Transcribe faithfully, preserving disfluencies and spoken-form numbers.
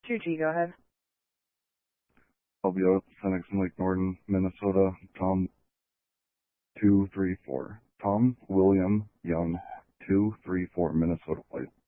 two G, go ahead. I'll be out Senex in Lake Norton, Minnesota, Tom two three four. Tom William Young, two three four, Minnesota Flight.